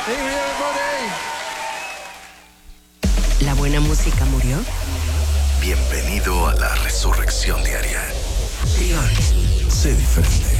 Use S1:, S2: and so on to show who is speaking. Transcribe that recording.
S1: ¿La buena música murió?
S2: Bienvenido a la resurrección diaria.
S1: León.
S2: Sé diferente.